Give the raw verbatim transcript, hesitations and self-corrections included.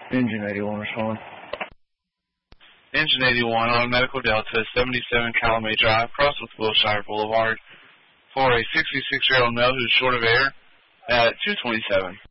Engine eighty-one respond. Engine eighty-one on Medical Delta, seventy-seven Calumet Drive, cross with Wilshire Boulevard, for a sixty-six-year-old male who's short of air at two twenty-seven.